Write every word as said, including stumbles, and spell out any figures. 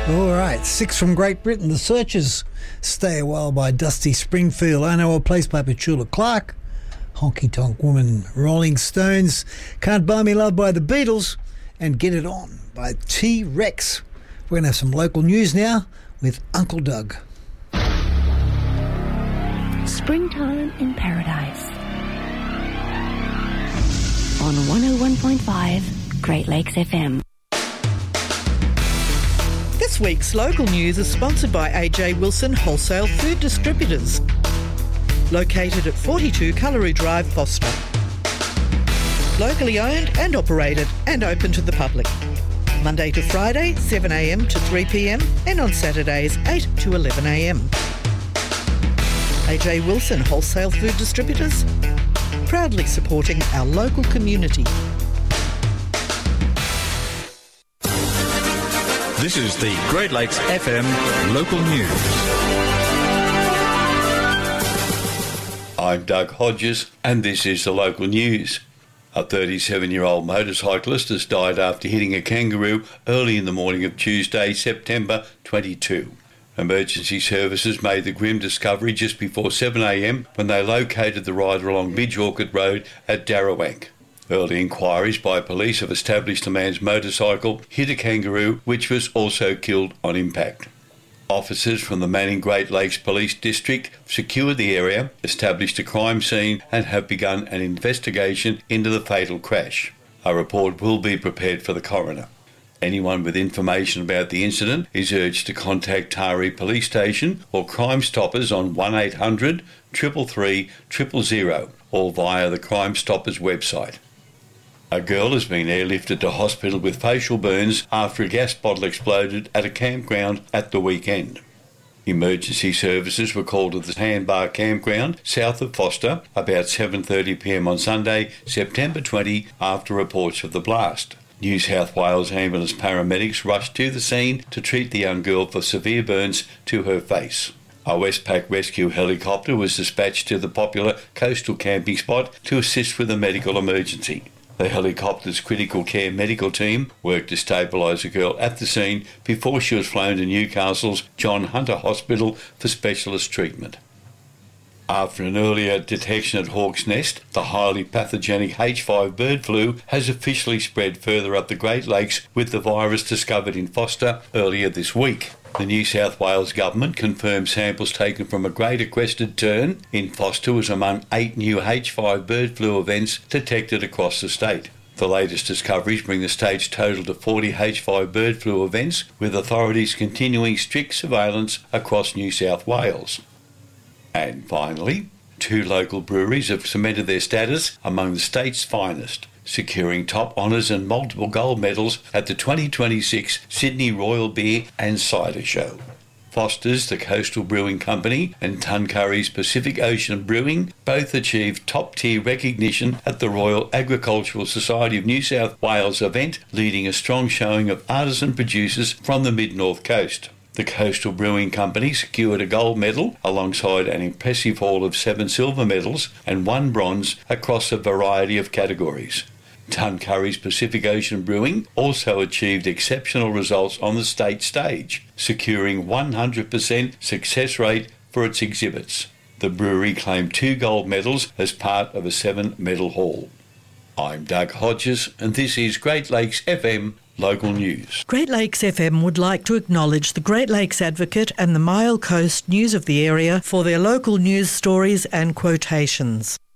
All right, six from Great Britain. The Searchers, Stay a While by Dusty Springfield. I Know a Place by Petula Clark. Honky Tonk Woman, Rolling Stones. Can't Buy Me Love by the Beatles. And Get It On by T-Rex. We're going to have some local news now with Uncle Doug. Springtime in Paradise. On one oh one point five Great Lakes F M. This week's local news is sponsored by A J Wilson Wholesale Food Distributors, located at forty-two Cullery Drive, Foster. Locally owned and operated and open to the public. Monday to Friday, seven a m to three p m and on Saturdays, eight to eleven a m. A J Wilson Wholesale Food Distributors, proudly supporting our local community. This is the Great Lakes F M local news. I'm Doug Hodges and this is the local news. A thirty-seven-year-old motorcyclist has died after hitting a kangaroo early in the morning of Tuesday, September twenty-second. Emergency services made the grim discovery just before seven a m when they located the rider along Midge Orchard Road at Darrawank. Early inquiries by police have established the man's motorcycle hit a kangaroo, which was also killed on impact. Officers from the Manning Great Lakes Police District secured the area, established a crime scene and have begun an investigation into the fatal crash. A report will be prepared for the coroner. Anyone with information about the incident is urged to contact Taree Police Station or Crime Stoppers on one eight hundred, three three three, zero zero zero or via the Crime Stoppers website. A girl has been airlifted to hospital with facial burns after a gas bottle exploded at a campground at the weekend. Emergency services were called to the Sandbar campground south of Foster about seven thirty p m on Sunday, September twentieth, after reports of the blast. New South Wales ambulance paramedics rushed to the scene to treat the young girl for severe burns to her face. A Westpac rescue helicopter was dispatched to the popular coastal camping spot to assist with a medical emergency. The helicopter's critical care medical team worked to stabilise the girl at the scene before she was flown to Newcastle's John Hunter Hospital for specialist treatment. After an earlier detection at Hawk's Nest, the highly pathogenic H five bird flu has officially spread further up the Great Lakes, with the virus discovered in Foster earlier this week. The New South Wales Government confirmed samples taken from a greater crested tern in Foster was among eight new H five bird flu events detected across the state. The latest discoveries bring the state's total to forty H five bird flu events, with authorities continuing strict surveillance across New South Wales. And finally, two local breweries have cemented their status among the state's finest, securing top honours and multiple gold medals at the twenty twenty-six Sydney Royal Beer and Cider Show. Foster's, the Coastal Brewing Company, and Tuncurry's Pacific Ocean Brewing both achieved top-tier recognition at the Royal Agricultural Society of New South Wales event, leading a strong showing of artisan producers from the mid-north coast. The Coastal Brewing Company secured a gold medal alongside an impressive haul of seven silver medals and one bronze across a variety of categories. Tuncurry's Pacific Ocean Brewing also achieved exceptional results on the state stage, securing one hundred percent success rate for its exhibits. The brewery claimed two gold medals as part of a seven-medal haul. I'm Doug Hodges, and this is Great Lakes F M Local News. Great Lakes F M would like to acknowledge the Great Lakes Advocate and the Mile Coast News of the area for their local news stories and quotations.